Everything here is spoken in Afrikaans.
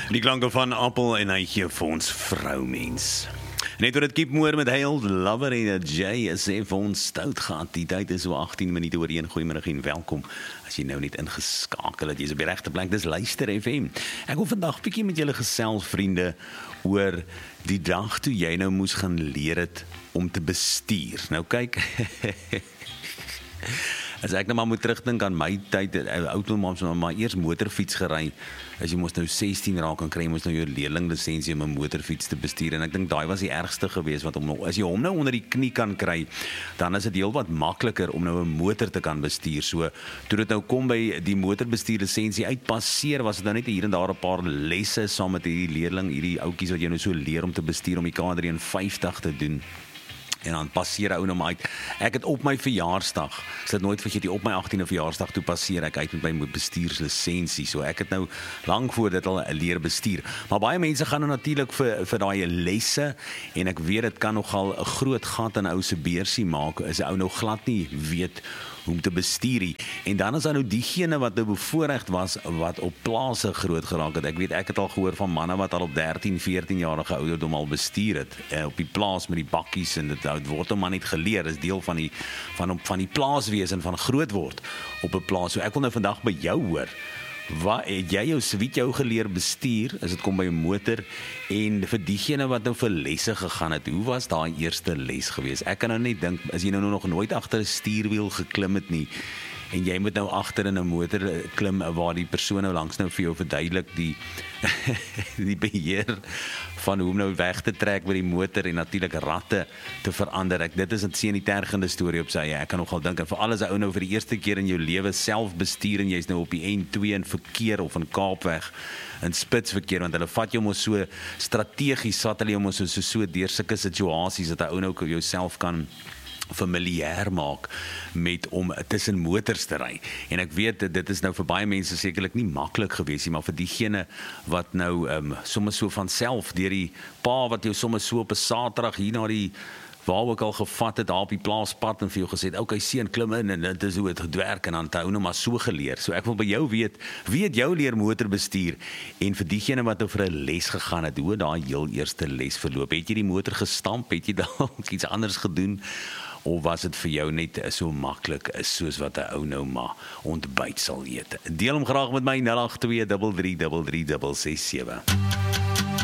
Die klanke van Appel en hy gee vir ons vroumens. Net oor het Keep Moore met Hailed Lover en Jay sê vir ons stout gaat. Die tyd is so 18 minute oor 1. Goeiemiddag en welkom. As jy nou net ingeskakel het, jy is op die regte plek, dis Luister FM. Ek wil vandag bietjie met julle gesels, vriende, oor die dag toe jy nou moes gaan leer het om te bestuur. Nou kyk, as ek nou maar moet terugdink aan my tyd, ou mams maar eers motorfiets gery, as jy moes nou 16 raak en kry jy moes nou jou leerlinglisensie om 'n motorfiets te bestuur, en ek dink daai was die ergste geweest, want as jy hom nou onder die knie kan kry, dan is dit heelwat makliker om nou 'n motor te kan bestuur. So, toe dit nou kom by die motorbestuurlisensie uitpasseer, was dit nou net hier en daar 'n paar lesse saam met hierdie leerling, hierdie ouetjies wat jy nou so leer om te bestuur, om die K53 te doen. En dan passeer ou nou uit. Ek het op my verjaarsdag, ek sal dit nooit vergeet, op my 18de verjaarsdag toe passeer ek uit met my bestuurslisensie. So ek het nou lank voor dit al leer bestuur. Maar baie mense gaan nou natuurlik vir daai lesse, en ek weet dit kan nogal 'n groot gat in ou se beursie maak, as 'n ou nou glad nie weet hoe om te bestuur nie. En dan is daar nou diegene wat nou bevoorreg was, wat op plase groot geraak het. Ek weet, ek het al gehoor van manne wat al op 13, 14-jarige ouderdom al bestuur het, op die plaas met die bakkies, en dit word hom maar net geleer, is deel van die plaaswees en van groot word op 'n plaas. So ek wil nou vandag by jou hoor, wat het jou geleer bestuur, as dit kom by 'n motor, en vir diegene wat nou vir lesse gegaan het, hoe was daai eerste les geweest? Ek kan nou net dink, as jy nou nog nooit agter 'n stuurwiel geklim het nie, en jy moet nou agter in 'n motor klim, waar die persoon nou langs nou vir jou verduidelik die beheer van hoe om nou weg te trek met die motor, en natuurlik ratte te verander. Dit is 'n senitergende storie op sy eie. Ek kan nogal dink, en veral as 'n ou nou vir die eerste keer in jou lewe self bestuur, en jy's nou op die N2 in verkeer, of in Kaapweg in spitsverkeer, want hulle vat jou mos so strategies, vat hulle jou mos so deur sulke situasies, dat 'n ou nou jouself kan familier maak met om tussen motors te ry. En ek weet, dit is nou vir baie mense sekerlik nie maklik gewees nie, maar vir diegene wat nou sommer so van self, deur die pa wat jou sommer so op 'n Saterdag hier na die waar ook al gevat het, daar op die plaaspad, en vir jou gesê het, okay seun, klim in, en dit is hoe het werk, en dan het hy nou maar so geleer. So ek wil by jou weet, wie het jou leer motorbestuur, en vir diegene wat nou vir 'n les gegaan het, hoe daai heel eerste les verloop? Het jy die motor gestamp, het jy dalk iets anders gedoen, of was dit vir jou net so maklik soos wat 'n ou nou maar ontbyt sal eet? Deel hom graag met my, 082 33 33 667.